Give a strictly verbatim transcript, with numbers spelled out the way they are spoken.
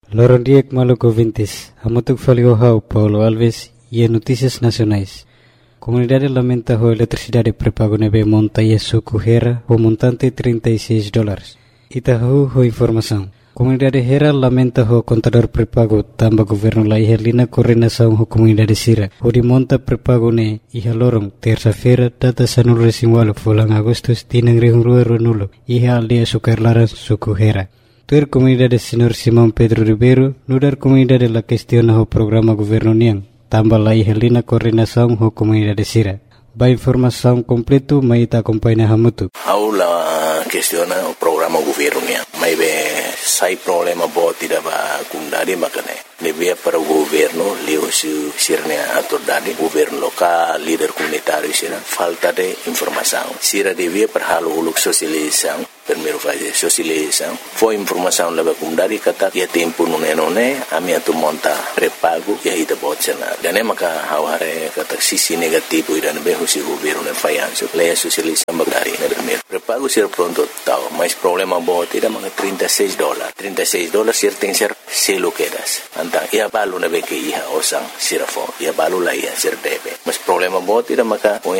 Loron Diek Maluco Vintes, Hamutuk Faliohau, Paulo Alves e Notícias Nacionais. Comunidade lamenta a eletricidade pré-pago nebe monta e suco Hera, o montante trinta e seis dólares. Itahu ho informação. Comunidade Hera lamenta o contador pré-pago tamba governo la ihelina coordenação ho comunidade Sira. O de monta pré-pago ne iha lorong terça-feira data sanul resimwalo fulang agustus tinang rihung rua runulo iha aldeia sukarlaran suku Hera. Tuer comunidade Senhor Simão Pedro Ribeiro nudar comunidade la questiona ho programa governo niang tamba la ihelina coordenação ho comunidade Sira. Ba informação completo maita acompanha hamutu. Aula questiona o programa governo niang. Mai be sai problema bo tidak ba kundari makane. Lebih para o governo leo su sirne ator dadi governo lokal líder comunitário sira falta de informação. Sira devia para halo uluk sosialização primeiro fazer sosialização. Foi informação leva kundari kata ya tempo nune nune ami atu monta prepago ya ida botsena. Dan maka haware kata sisi negativo ida be husi governo ne fayanso. Leia sosialização bagari ne primeiro. Prepago sira pronto tau, mas problema bo tidak maka trinta e seis dólares. trinta e seis dólares sir tem ser selo quedas. Antang ia balu na be ke iha osang sira fo. Ia balu la ia sir debe. Mas problema bo tidak maka